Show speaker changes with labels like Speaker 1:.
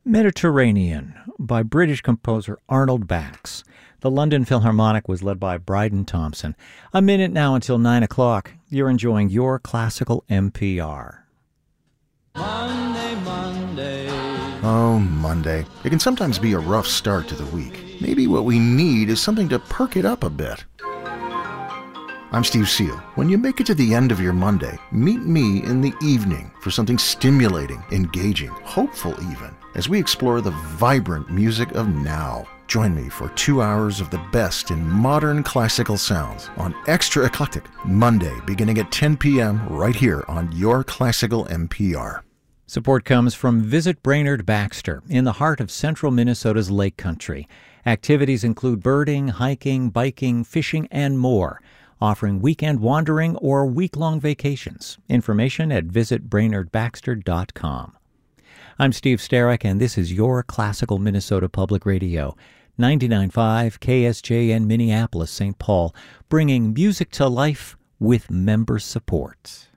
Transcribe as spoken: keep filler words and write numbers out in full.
Speaker 1: Mediterranean by British composer Arnold Bax. The London Philharmonic was led by Bryden Thompson. A minute now until nine o'clock. You're enjoying your classical N P R.
Speaker 2: Monday, Monday.
Speaker 3: Oh, Monday. It can sometimes be a rough start to the week. Maybe what we need is something to perk it up a bit. I'm Steve Seal. When you make it to the end of your Monday, meet me in the evening for something stimulating, engaging, hopeful even, as we explore the vibrant music of now. Join me for two hours of the best in modern classical sounds on Extra Eclectic, Monday beginning at ten p.m. right here on your classical N P R.
Speaker 1: Support comes from Visit Brainerd Baxter in the heart of central Minnesota's Lake Country. Activities include birding, hiking, biking, fishing, and more, offering weekend wandering or week-long vacations. Information at visit brainerd baxter dot com. I'm Steve Starrick, and this is your Classical Minnesota Public Radio, ninety-nine point five K S J N Minneapolis, Saint Paul, bringing music to life with member support.